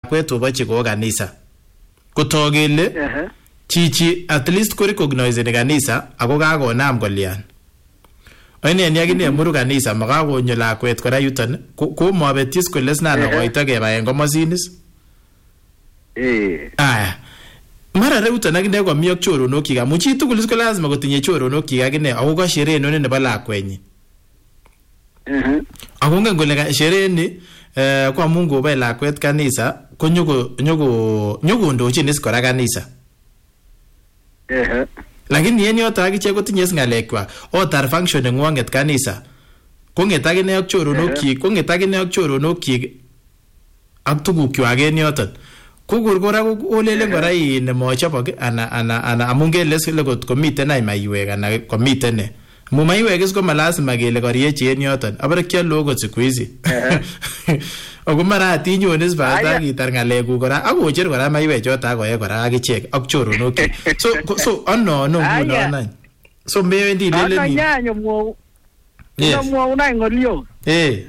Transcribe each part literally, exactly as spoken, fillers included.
lakwet obochi ko kanisa kotok kele chichi at least ko recognize ni kanisa ako kakonam kolyan oinen yakine muru kanisa makakonyo lakwet kora yuton ko mabetis kole snana koito kebaen komosinis eh aya mara reuton akine komi ak choronokik amu chi tugul is ko lazima kotinye choronokik akine ako ka sherehe noni nebo lakwenyi eh ako ngen kole sherehe ni eh kwa Mungu bai lakwet kanisa ko nyoko nyoko nyokondochin is kora kanisa eh lakini yen yoto akiche kotinye ngalekwak otar function ngwanget kanisa konget akine ak choronokik konget akine ak choronokik ak tugukwak en yoton kukur kora olelen kora in mochobok ana ana ana amun kele sile kot komiten ay maiwek ana komiten ne mu maiwek is ko malazima kele koriechi en yoton abare kyalo ko siku hizi ako mara atinyonis bata kitar ngalekuk kora akocher kora maiwek choto akoye kora akichek ak choronokik so so ano no nguno nan so mewendi lele ni anyanyo mo mo unai ngolio eh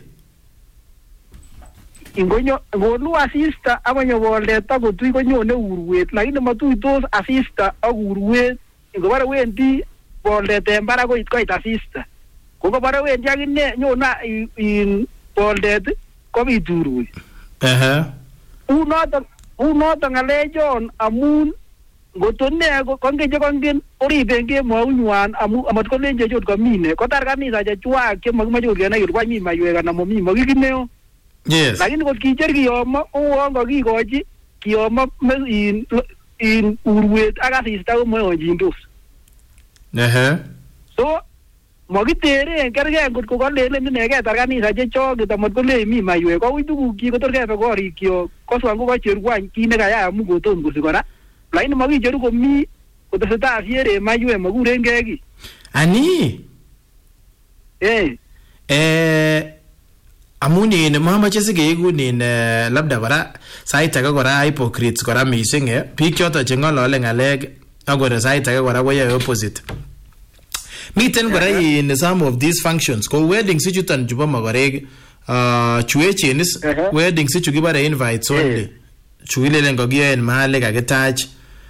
ingonyo ngolu asista amanyo boldet akotui konyone urwet lakini matuitos asista ak urwet ingobare wendi boldet en barak koit koit asista kokobare wendi akine nyona in boldet kobit urwet ehe unoto unoto ngalejon amun ngotone kongeje kongen oriben kemaunywan amu amat kolenje jot komine kotar kanisa chechwak chemakimache kenai kele kwami maywek anan momi makikineo. Yes. Lakini kot kicher kiyomo uwon kokikochi kiyomo in in urwet ak asista komoyonjindos. Ehe. So makiteren kergei ngot ko kalelen ine ketar kanisa chechoket amat kolei mi maywek koui tugukchi kotor kebe korikyok koswan ko kacheru kwany kit nekayai amu kotom kosik kora. Lakini makicheru komi kotesetai siere maywek makurengei ki. Ani? Eh. Eh amuni ne mamache sikeigu ni labda kora sait age kora hypocrites kora missing eh biik choto che ngolole ngalek agora sait age kora koyae opposite. Miten kora in some of these functions ko weddings ichuton chubo magorek uh chuechenis weddings ichu kibare invites only chuilelen kogiyoen mahali kakitach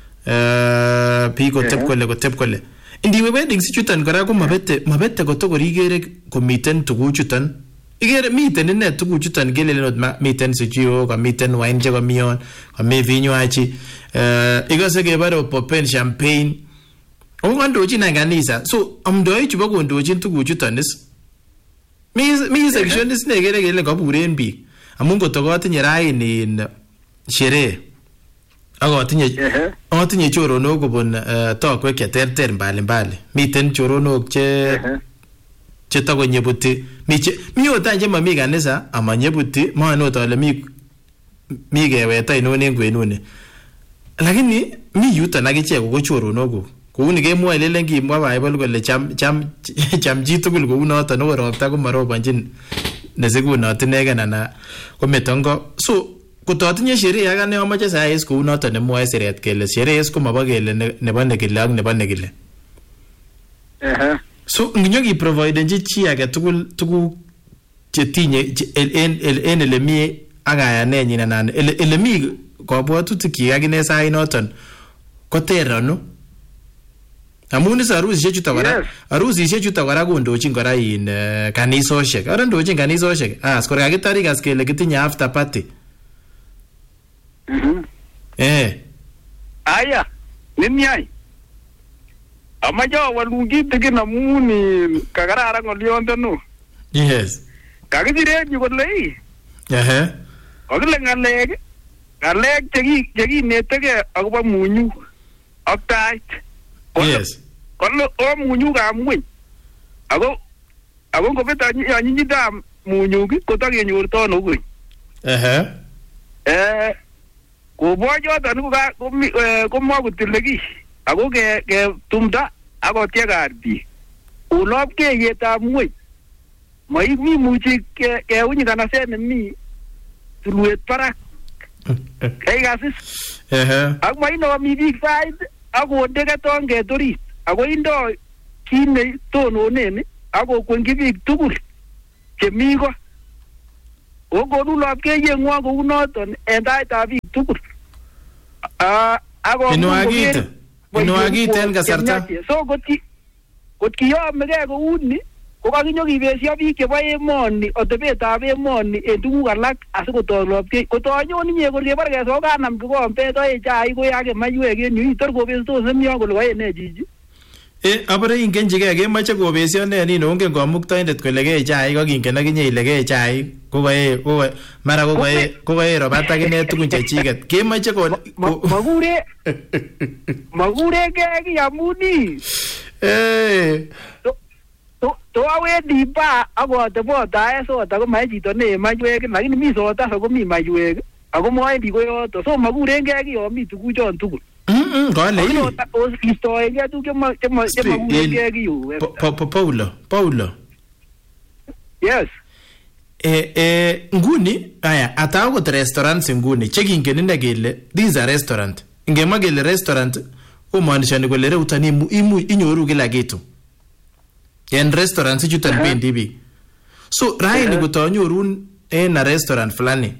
uh biik kotep kole kotep kole indiwe weddings ichuton kora ko mabete mabete kotokor igere komiten tuguchuton igere miten ine tuguchuton kelelen miten sijio ko miten wine je ko mion ko me vinywaji eh igose kebare popen champagne ongondochi na kanisa so amdoi chubo kondochin tuguchuton is mi mi section is ne gere kele kaburen biik amun kotokotinye raini in sherehe akotinye atinye choronok kobun tokwek cheterter mbali mbali miten choronok che che takonyebuti mi mi otanje mami kanisa amanyebuti maanot ale mi mi keweta inone kwenune lakini mi yuton akiche ko choronok kou ni kemwoe lelen kimwa Bible kole cham cham cham chi tugul kou noton no ropta ko marobanjin nesikunotin inegen ana kometongo so kototinye sherehe akane amache sayes kou noton nemwoe siret kele sherehe ko mabo kele nebo nekile ak nebo nekile ehe so nginyoki provide nje chi age tugul tuguk chetinye en en ele mi akayanenyin anan ele ele mi kabwatutik akine sai noton koterano amun sarusishek chuto kora arusishek chuto kora kondochin kora in kanisoshek ara ndochin kanisoshek as kor kakitarik as kele kitinye after party mhm eh aya nimiai amaje walungi tikin amun kakararan ngolionde no yes kakijireji kole ehe okile ngalek ngalek cheki chekinetege akobo munyu ak tait yes kono o munyu kamwen ako ako ngobet anyinyitab munyuk kotakenyor tono koi ehe eh kobojoton ko komakotileki ako ke ke tumda akotiekar biik ulopkeyetab ngweny maimi muchi keunyi kanaset nemi tulwet barak kai kasis ehe ak mainomi biik sait akonde ketonget orit ako indo kit netononen akokwenyi biik tugul chemi ko Ogonu lapkeiyet ng'wong kou noton en taitab biik tugul. Ah, ako Inwagit. Inwagit en kasarta. So kot ki kot kiyomegei kouni ko kakinyokibesio biik chebo emoni otebetab emoni en tuguk alak asikotoi lapkeiyet. Kotonyon inye kor kebore keswa kanam kikombet oe chaik koyake maiwek en yu itor kobestos en yon kole koe ne chichi. Eh, abore ingenjigei kemoche kobesio ne nin ongen komuktoindet kole kee chaik ak ingen akinye ile kee chaik ko koe ko mara ko koe ko koe robat akine tugun chechiket kemoche ko makure makure kee ki amuni. Eh. To to awendi ba akotebota sota ko mai chito ne maiwek lakini mi sota so komi maiwek ako moendi koyoto so makurengei ki yo mi tuguchon tugul. Mm kole ile istoengei tuguk chema chema chemakurengei ki yu. Paulo Paulo. Yes. Eh eh nguni aya atao kot restaurants nguni chekingen ine kele these are restaurant ingemwa kele restaurant komaanishani kole reutani imu inyoru kila kitu en restaurants chuton uh-huh. Bendi biik so raini uh-huh. Kotanyorun en a restaurant fulani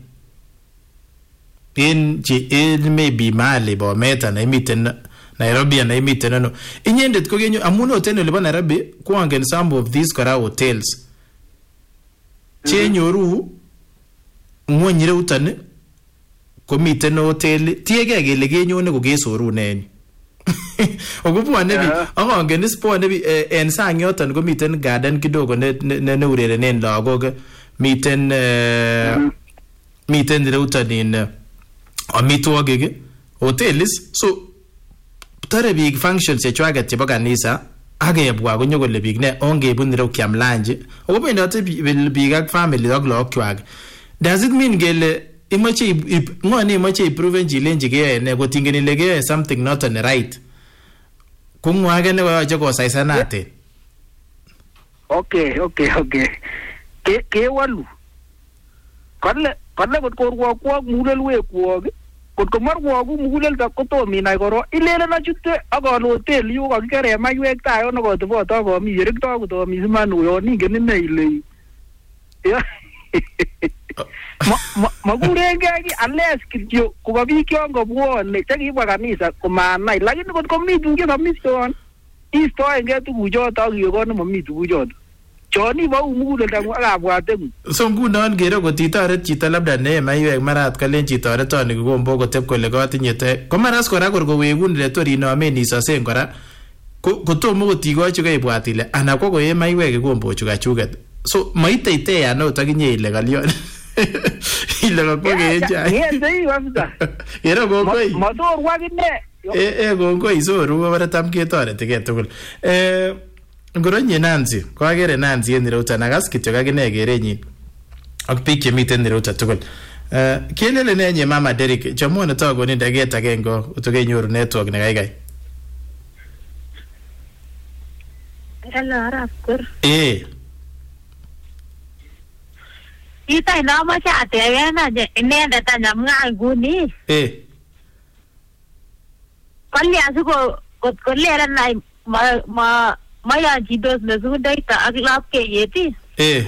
in chi in maybe Mali Bomet na imiten Nairobi na imiten no inyendet ko genyo amun hotel nebo Nairobi ko angen some of these kora hotels che nyoru ngwony reutan ko miten hotel tiege kele genyone ko kesoru neni okubwane bi akongen spone bi en sang yoton ko miten garden kidogo ne ne urerenen lagok miten miten reutan in amitwogik hotelis so tare big functions chechwaget chebo kanisa akebwa konyo kole biik ne ongebun reu kiam lunch okobendote biik ak family ak lagok kwak. Does it mean gele imache ngone imache improve chilenji ke ne kotingeni ile ke something not on right kungwage ne koyoche kosaisanate? Okay okay okay ke ke walu kale kale kot korwokwok mugulelwekwok kot komarwoku muguleldo kotom inai koro ilele na chute akon hotel yu kakikere maiwek tayo no kotobot akomi yerekto kotomi siman uyon ingen ine ile makurengei ki ales kityo kokabik yon kobwone chekibwa kanisa komanai lakini kot komi tuguk chekamision istoengei tuguchoto ak iwe kot nemami tuguchoto choni ba umuguleldo ak abwateng'ung. So ngunon kero kotitoret chito labda ne maiwek marat kalen chito toretoni kikombo kotep kole kotinye te komaras kora kor kowekun ile tor inomen isosen kora kotomo kotikochi koibwat ile ana ko koe maiwek kikombochu kachuket so maiteite anot akinye ile kalyon ile kakwa keecha ngende iwafta kero kongoi masorwa kine eh eh kongoi soru kobare tam ketoreti ke tugul eh ngoronye Nancy ko agere Nancy en reuta nagas kityo akine kerenyin ak biik chemiten reuta tugul eh kelele nenye mama Derek chamone tagoni daget agengo utokenyoru network ne gaigai. Hello araf kur eh ita ina ma cha te yana je inenda tanya mga nguni eh kalli asuko kot kollera nai ma ma maya jidos nezundaita ak lapkeiyet eh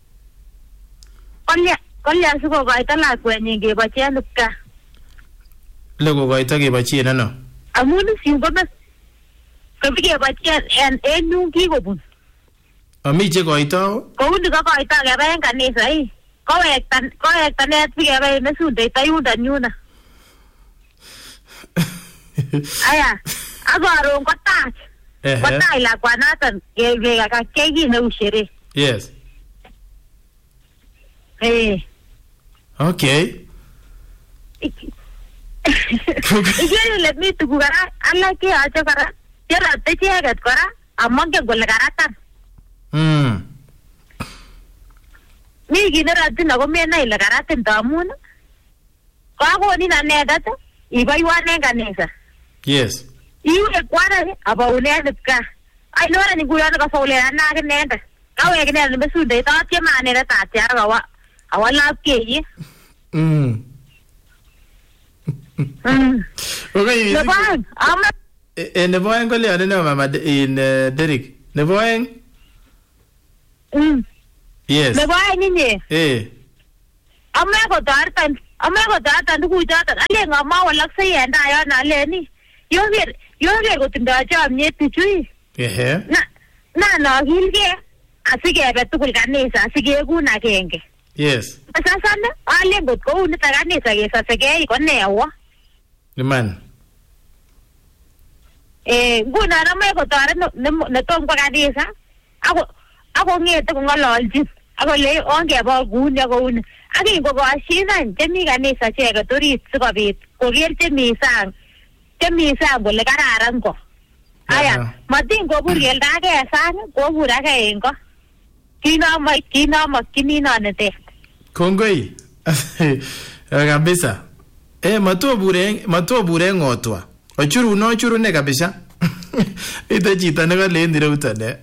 kalli kalli asuko gaita lakwenyin kebochen ka lego gaita kebochen ano amun simbo bas kebikebochen en enyu kikobun ami che gaita kouni ka gaita kebe en kanisa ii kowekta kowekta net bikebe nesundaita yundan yuna aya agoron kotach kotach lakwanaton keki neu sherehe. Yes. Eh. Okay. Igere le mi tugu kara alla ke acha kara yara te cheget kara amonge gol karatan. Mm. Mi ginera tina ko mena ile karatin tamun ko agoni na nedat ibaiwane kanisa. Yes. Iwe kwana aba ulele ka ai lora ni guyana ka sole na ke nenda ka we ke ne besu de ta tie mane ra ta tia ga wa awala ke yi mm mm okay ne ba am e ne boen ko le ane mama in Derek ne boen mm yes ne boen ni ne eh ame kotoreton ame kotoreton tuguchoton alen ngama walaksei en tai yon aleni yoker yoker kotindoi chomyet bichu ehe na na nokilgei asikebe tugul kanisa asikekun agenge yes sasa ne alen kot kou nito kanisa kesasegei ko newo iman eh ngunon ame kotoret netom kwa kanisa ako ako ngete kong'ololjin akole ongeba kuni akouni akingokoshinan chemi kanisa cheket orit sikobit koker chemi sang chemi sang kole kararan ko aya matin kobur keldake sang kobur ake en ko kinamo kinamokyini nonetet kongoi kabisa eh matobure matobure ng'otwa ochuru no ochuru ne kabisa ito chito nekalen ireuton eh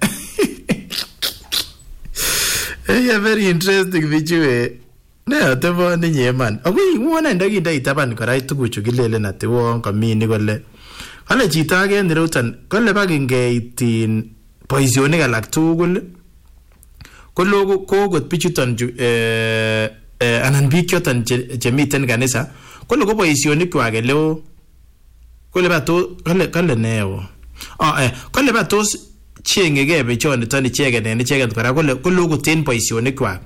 yeah, very interesting bichu eh ne atebo ni nyeman akui ngone ndakinde itaban kora tuguchu kilelen ati won kamini kole kale chito age en ireuton kole bakingeitin boisionik alak tugul kolo kogot bichuton eh anan biik choton chemiten kanisa kole ko boisionik kwak eleo kole ba to kale kale neo ah eh kole ba tos chengege bichoniton ichegen en ichegen kora kole kolo koten boisionik kwak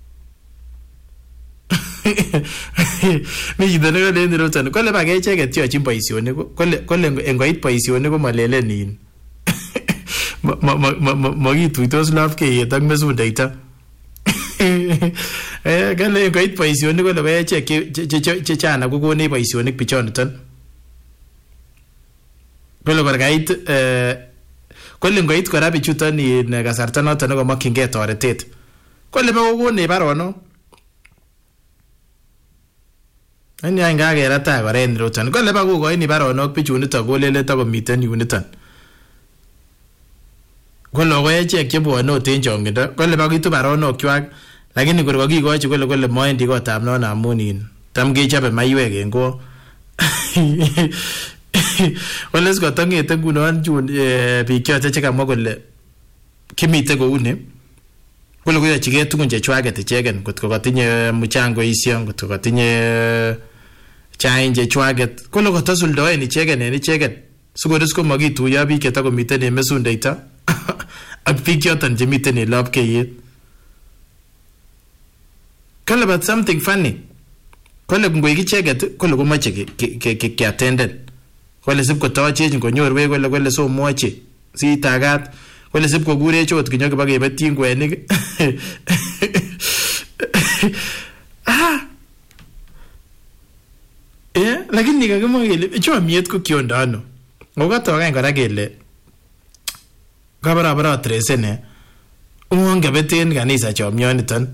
mi chito nekale en ireuton kole ba ke icheget yochin boisionik kole kole ngoit boisionik ko malelenin makituitos lapkeiyet ak mesundeita eh kale ngoit boisionik kole ko echek chechana kokonech boisionik bichoniton kole korkait eh kole ngoit kora bichuton in kasarta noton nekomokyingei toretet kole makokonech baronok ani anga kerata kora en roton kole bakokoini baronok bichuniton kolele takomiten yuniton kole ko echek chebwone oten chongindo kole bakitu baronok chwak lakini kor kakikochi kole kole moendi kotab nono amun in tam kechobe maiwek en ko kole sikotongete ngunon chun biik choton chekamwa kole kimite kouni kole koyochigei tugun chechwaket icheken kotko katinye mchangoisyo kotko katinye chain chechwaket kole kotosuldoen icheken en icheket sikorus komakituyo biik chetakomiten en mesundeita ak biik choton chemiten en lapkeiyet kole but something funny kole ngoik icheket kole komoche keattenden kole sip kotochech ngonyorwech kole kole somwoche sitagat kole sip kokurech ot kinyokibakebetyin kwenik ah eh lakini kakimwa kele chomiet ko kiondo ano ngokatokany kora kele kabarabara tresene ongebeten kanisa chomioniton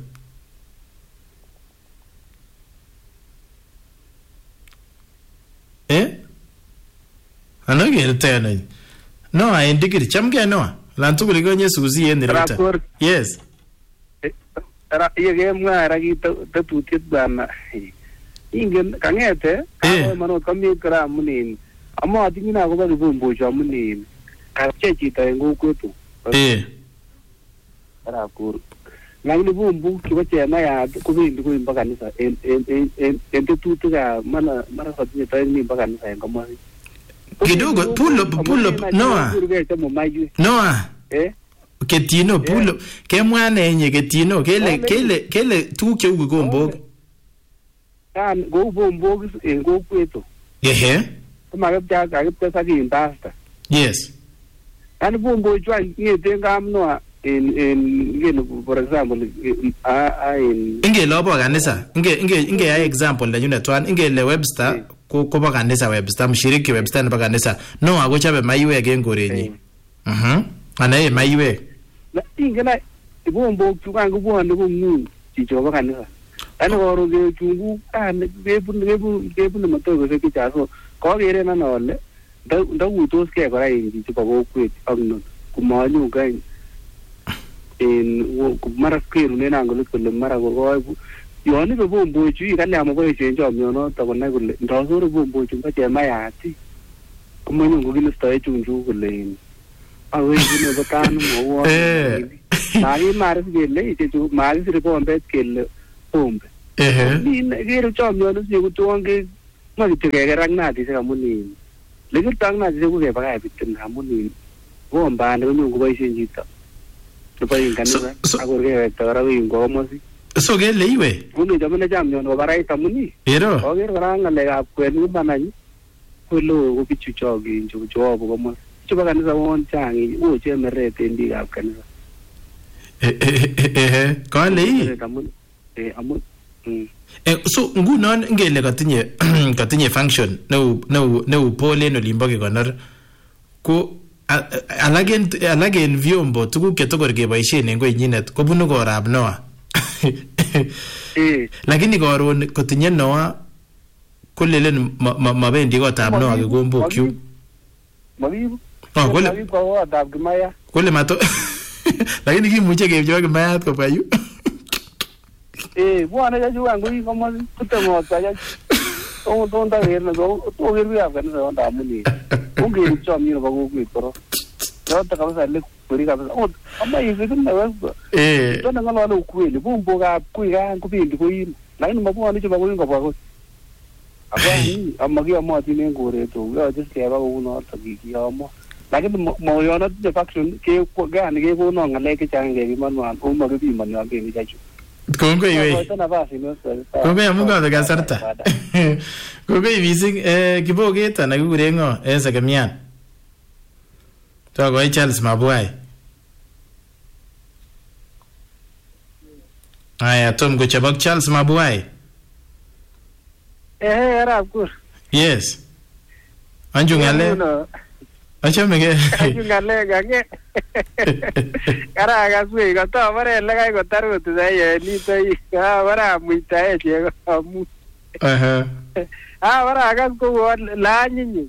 eh ano kelteno no en digir chamge no lan tugul konye susi en irota yes era yegemwa era ki tetutiet bana ingen kangete ka manot kamit kora amunin amma atinye na ko ba bombocho amunin kache chito en kokwetu eh era kur ngani bombu kiba chema ya kubendi ko imba kanisa en en en en tetutika mana mara satinye tayo ni imba kanisa en kama kidogo pull up pull up noa noa eh ketino pull up kemwana enye ketino kele kele kele tuguk cheu kombok kan go bombok en kokwetu ehe kama kapta kapta sakin pasta yes kan bombo chwa ngete ngamno en en ngene for example a a en inge lobo kanisa inge inge inge ya example la unit one inge le Webster ko ko ba kanisa Webster mshiriki Webster ba kanisa no agochabe maiwek en korenyi mhm anaye maiwek na ingena bombo chwa ngubone ko ngu chicho ba kanisa ana goro ge chungu kan gebun gebun gebun matoko se kichaso ko gere na nole nda nda utos ke kora inji chipo ko kwet agnon kumanyu gain en wo mara kweru ne nangolo kole mara go yoni be bombo chu kale amo ko chenjo myono to kone kole ndosoro bombo chu ka chema yati kumanyu ngogile sto chunju kole awe ne bakanu mo wo mari mari gele ite chu mari sire bombe kele bombe ehe Ni kere chomyoni si kutuon ke makityo kekerak natishek amun in lekirtong natishek ko kebakach bitin amun in kombani konyon koboisien chito neboin kanisa akor kewekta kora win komosi. So kele iwe Kuni chomene chamyon ko barait amun in ero oker kora ng'alekab kwen kumanany kolo ko bichu chokin chu chobo komosi. Chubo kanisa won chang oo chemeret en biikab kanisa. ehe kale i Amun eh amun Eh, so ngunon ngele katinye katinye function neu neu neu pole en olimbo kekonor ko alak en alak en vyombo tuguk chetokor keboisien en koinyinet kobunu korab Noah. eh Lakini koron kotinye Noah kolelen mabendi kotab Noah kikombokyu. Mabibu. Oh, kole kotab Kimaya. kole mato lakini kimuche kepcho Kimayat kobwa yu. Eh, bwana ya juan ngui kama kutemota ya. Tong tong ta ger na go to ger biya kan sa onda muni. Unge chom ni ba go ku toro. Yo ta ka sa le kuri ka. Oh, amma yi ke na wa. Eh. To na ngalo no ku ni bu bu ga ku ga ku bi ku yin. Lai no ba ni ba go ko ba go. Aba ni amma gi amma ti ne go re to. Yo just ke ba go no ta gi gi amma. Lakini mo yo na de faction ke ko ga ni ke go no ngale ke chang ge man man ko ma ge bi man ya ge ni ja chu. Kongo iwe. Kongo ya mungu kasarta. Kongo iwising eh kiboget ana kikure ngo en Sekemian. To ko Charles Mabuai. Aya tom go chabak Charles Mabuai. Eh era kur. Yes. Anju ngale. Achome ke. Anju ngale gange. Kara gaswe ko to bare le kai ko taru tu dai ni tai ha bara muita e che ko mu. Aha. Ah bara gas ko la nyinyi.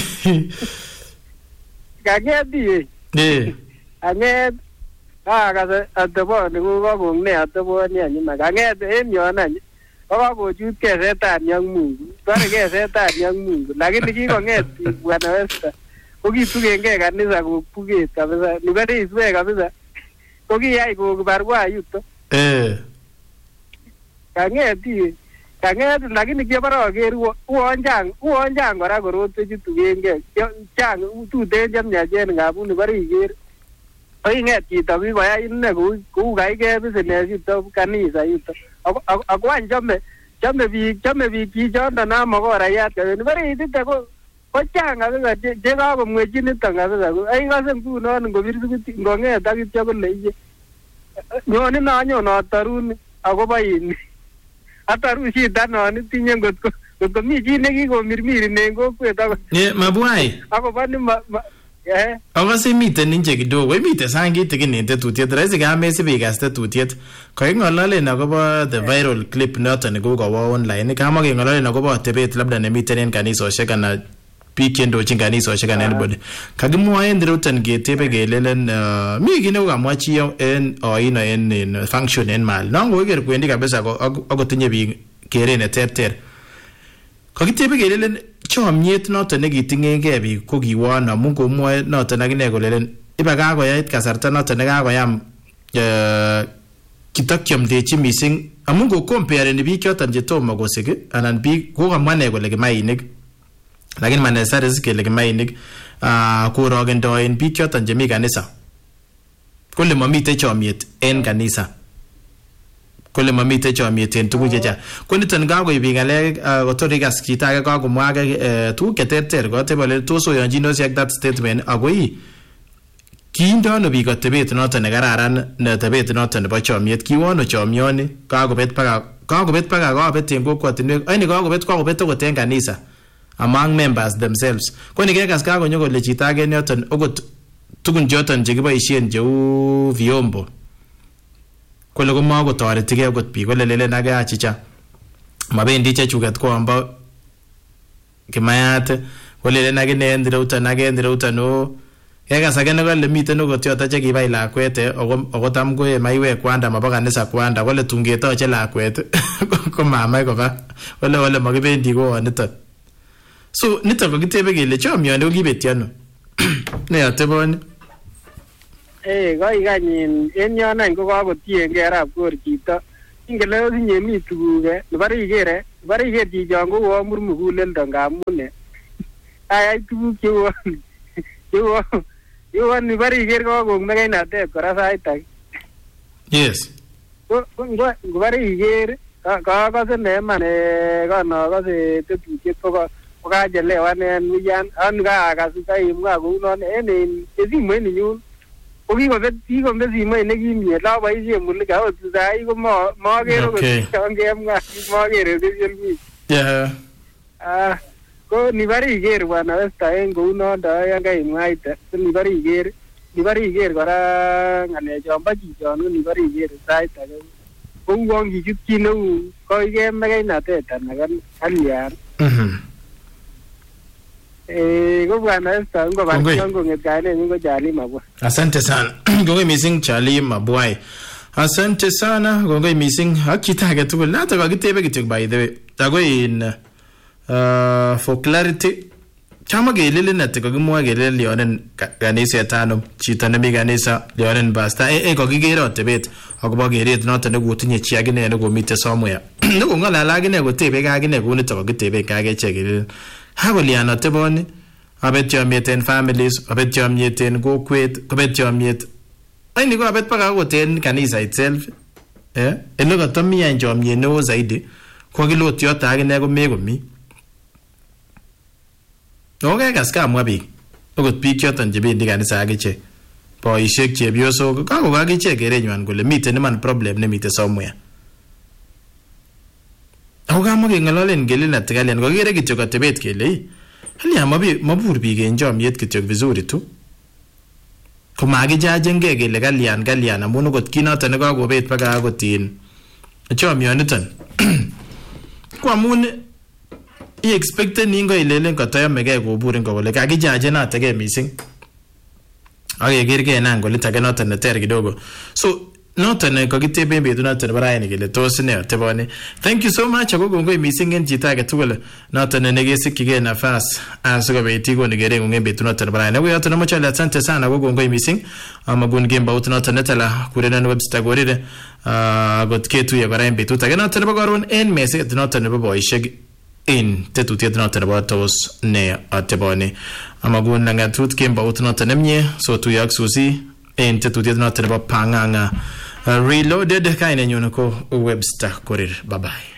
Gange di. Eh. Ange ah gas atbo ni ko ko ne atbo ni ani ma gange em yo na. Ko ko ju ke setan yang Mungu. Bare ke setan yang Mungu. Lakini kiko ngeti bwana Westa. Kokitugenge kanisa kopuget kabisa nibere iswe kabisa kokiyai kobarwa yuto eh kangeti kangeti lakini kibara geru uonjang uonjang kora korote chitugenge chang tuten jamnyajen ngabu nibare iger oi nget chito kikoyai inne kou kaige business yuto kanisa yuto akwan chome chome biik chome biik chichondo namakorayat nibare itite ko kochang kabisa che kakomwechi niton kabisa ai kase ngunon ngobir sikiti ngong'et akityo kole iye nyone nanyon atarun akobo in ataru shida non itinye ngotko ngotko mi chi nekikomirmirin en kokwet ako Mabuai akobo ni eh akase miten nje kidogo imite sangi tikini tetutiet rahisi kame sibikas tetutiet koing'ololen akobo the viral clip noton nekokowo online kama keng'ololen akobo atebet labda nemiten en kanisosiek ana biik chendochin kanisosiek ana anybody kakimwoe en ruton ketebe kelelen mi kit nekokamwa chi en oino en function en mal non koker kwendi kabisa akotinye biik keret neterter kakitebe kelelen chomyet noton nekitingengei biik ko kiwon amun komwoe noton akine kolelen ibe kakoyait kasarta noton nekakoyam kitokyomdechi mising amun kokompeareni biik choton chetomo kosik anan biik kokamwa ne kole kimainik lakini manesare sikele kimainik korogendoen biik choton chemi kanisa kole mamite chomyet en kanisa kole mamite chomyet en tuguk chechang ko niton kakoib biik ngalek kotor ikas chito age kakomwa age tuguk cheterter kotebole tos oyonchinosi ak that statement ako ii kiindoono biik atebet noton nekararan netebet noton nebo chomyet kiwono chomyoni kakobet paka kakobet paka kakobet en kokwotinwek aini kakobet kakobet okot en kanisa among members themselves ko nikekas kakonyo kole chito age noton okot tugun choton chekiboisien cheu vyombo kole komakotoretigei okot biik kole lelen age achicha mabendi chechuket koombo Kimayat kolelen age ne endireuton age endireuton o kekas age nekole miten okot yoto chekibai lakwet ako tam koe maiwek kwanda mabo kanisa kwanda kole tun ketoche lakwet ko mamai koba kole kole makibendi kooniton. So niton kokitebe kele chomyoni kokibetyo ano ne ateboni eh koi kanyin en yon any ko kakotiengei arap kor chito ingele osinye mi tuguk nebare ikere nebare iker chichon ko wo murmuguleldo ngamun ayai tuguk cheu cheu cheu nebare iker kokong mekeinatet kora sait age. Yes. Ko ngobare iker kakase neman kanakase tetutiet ko kokachelewan en wiyan an kaakas kaimwa kounon en simoit ninyun ko kikobet kikobet simoit nekimie laboisien mulika ot sai ko makere ko changemwa makere social media. Yeah. Ah ko nibare iker bwana Westa en kounondo yan kaimwaite ko nibare iker nibare iker kora ng'alechon bo chichon ko nibare iker sait age ko uon kichut chi neu koike mekeinatet anan kalyan. Mhm. Eh, ko bwana Westa ngo barkion kong'et kainenyin ko Charlie Mabwai. Asante sana. Gongoi missing Charlie Mabwai. Asante sana. Gongoi missing ak chito age tugul. Nata kakitebe kityo by the way. Tako in uh, for clarity. Chama kelelen ati kakimwa kelelen lionen kaniset anom chito nemi kanisa lionen pastor eh eh kakikere otebet akobo keret noton nekotinye chi akine nekomite somewhere. Nekong'alala akine kotebe akine kounito kakitebe kakechek kelelen. Hakolian ateboni abet chomyet en families, abet chomyet en kokwet, abet chomyet. Aini ko abet paka akot en kanisa itself. Eh? Ele kotomi en chomyet neo zaidi ko kilot yoto akine komekomi. Okay, kas kamwa biik. Okot biik choton chebendi kanisa akichek. Boisiek chepyosok kako akichek kerenywan kole miten iman problem nemiten somewhere. Ako kamwa keng'ololen kelen ati kalyan kokere kityo katebet kele kalyan mabur biik en chomyet kityo vizuri tu. Komakichachengei kele kalyan kalyan amun okot kinoton nekakobet baka akot in chomyoniton. Ko amun i-expecten ningo ilelen kotoyomegei koburin kole kakichachenatege missing. Akekergei nan kole tage noton neter kidogo. So noton kakiteben betut noton nebo raini kele tos ne ateboni. Thank you so much ako kongoi missing en chito age tugul noton nekesikyigei nafas asikobit ikoni kereng'ung en betut noton nebo raini. Ako yoton amoche ale asante sana ako kongoi missing amagun kembout noton netala kurenen website korire akot ketuye kora en betut age noton nebo karon en meset noton nebo boisiek in tetutiet noton nebo tos ne ateboni. Amagun langatut kembout noton nemie so tuye ak Susi en tetutiet noton nebo Pang'ang'a Reloaded. Kainenyun ko Webster Korir. Bye bye.